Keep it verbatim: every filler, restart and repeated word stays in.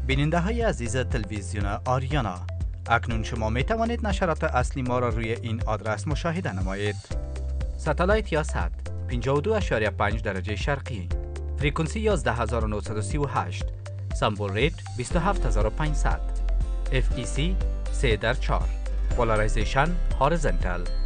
بیننده های عزیز تلویزیون آریانا، اکنون شما می توانید نشرات اصلی ما را روی این آدرس مشاهده نمایید. ستالایت یا سد پنجاه و دو اشاریه پنج درجه شرقی، فرکانسی یازده هزار و نهصد و سی و هشت، سامپل ریت بیست و هفت هزار و پانصد، اف ای سی سه در چهار، پولارایزیشن هورایزونتال.